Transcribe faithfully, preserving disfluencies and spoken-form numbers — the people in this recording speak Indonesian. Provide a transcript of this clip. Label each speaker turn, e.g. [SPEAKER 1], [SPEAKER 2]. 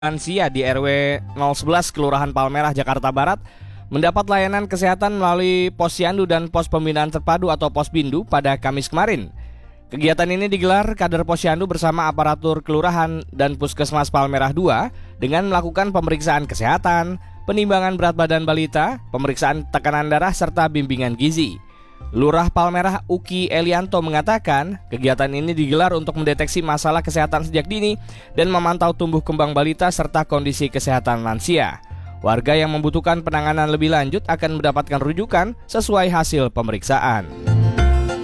[SPEAKER 1] Lansia di R W nol sebelas Kelurahan Palmerah, Jakarta Barat mendapat layanan kesehatan melalui Posyandu dan Pos Pembinaan Terpadu atau Posbindu pada Kamis kemarin. Kegiatan ini digelar kader Posyandu bersama aparatur kelurahan dan Puskesmas Palmerah dua dengan melakukan pemeriksaan kesehatan, penimbangan berat badan balita, pemeriksaan tekanan darah serta bimbingan gizi. Lurah Palmerah Uki Elianto mengatakan kegiatan ini digelar untuk mendeteksi masalah kesehatan sejak dini dan memantau tumbuh kembang balita serta kondisi kesehatan lansia. Warga yang membutuhkan penanganan lebih lanjut akan mendapatkan rujukan sesuai hasil pemeriksaan.